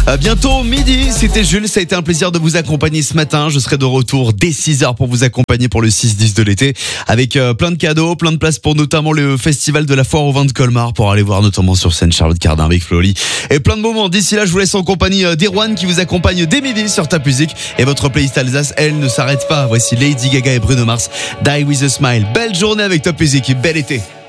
À bientôt midi, c'était Jules, ça a été un plaisir de vous accompagner ce matin. Je serai de retour dès 6h pour vous accompagner pour le 6-10 de l'été avec plein de cadeaux, plein de places pour notamment le festival de la foire au vin de Colmar pour aller voir notamment sur scène Charlotte Cardin avec Floli et plein de moments. D'ici là, je vous laisse en compagnie d'Erwan qui vous accompagne dès midi sur Top Music et votre playlist Alsace, elle ne s'arrête pas. Voici Lady Gaga et Bruno Mars, Die With A Smile. Belle journée avec Top Music et bel été.